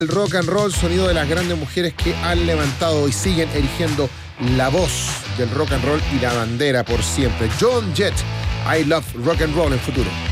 El rock and roll, sonido de las grandes mujeres que han levantado y siguen erigiendo la voz del rock and roll y la bandera por siempre. Joan Jett, I Love Rock and Roll en Futuro.